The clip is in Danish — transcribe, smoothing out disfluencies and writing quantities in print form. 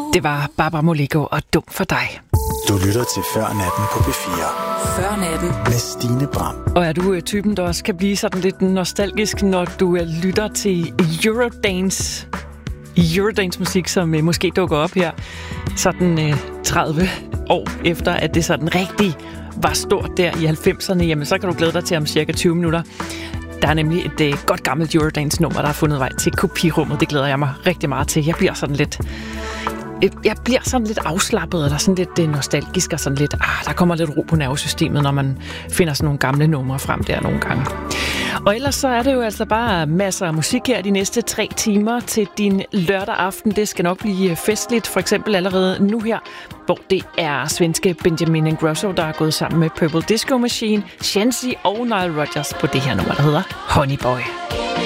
Det var Barbara Moleko og Dum for dig. Du lytter til Før Natten på P4. Før Natten. Med Stine Bram. Og er du typen, der også kan blive sådan lidt nostalgisk, når du lytter til Eurodance musik, som måske dukker op her sådan 30 år efter, at det sådan rigtig var stort der i 90'erne, jamen så kan du glæde dig til om cirka 20 minutter. Der er nemlig et godt gammelt Eurodance-nummer, der har fundet vej til kopirummet. Det glæder jeg mig rigtig meget til. Jeg bliver sådan lidt afslappet, eller sådan lidt nostalgisk, og sådan lidt, der kommer lidt ro på nervesystemet, når man finder sådan nogle gamle numre frem der nogle gange. Og ellers så er det jo altså bare masser af musik her de næste 3 timer til din lørdag aften. Det skal nok blive festligt, for eksempel allerede nu her, hvor det er svenske Benjamin Ingrosso, der er gået sammen med Purple Disco Machine, Shensi og Nile Rodgers på det her nummer, der hedder Honey Boy.